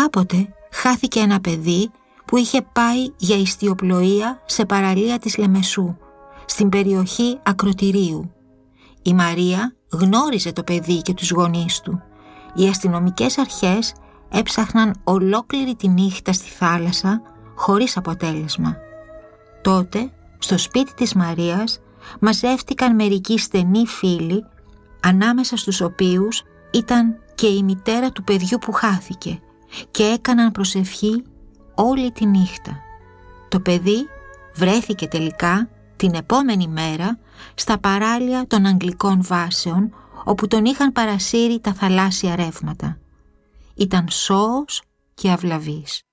Κάποτε χάθηκε ένα παιδί που είχε πάει για ιστιοπλοεία σε παραλία της Λεμεσού, στην περιοχή Ακροτηρίου. Η Μαρία γνώριζε το παιδί και τους γονείς του. Οι αστυνομικές αρχές έψαχναν ολόκληρη τη νύχτα στη θάλασσα χωρίς αποτέλεσμα. Τότε, στο σπίτι της Μαρίας, μαζεύτηκαν μερικοί στενοί φίλοι, ανάμεσα στους οποίους ήταν και η μητέρα του παιδιού που χάθηκε, και έκαναν προσευχή όλη τη νύχτα. Το παιδί βρέθηκε τελικά την επόμενη μέρα στα παράλια των Αγγλικών βάσεων, όπου τον είχαν παρασύρει τα θαλάσσια ρεύματα. Ήταν σώος και αυλαβής.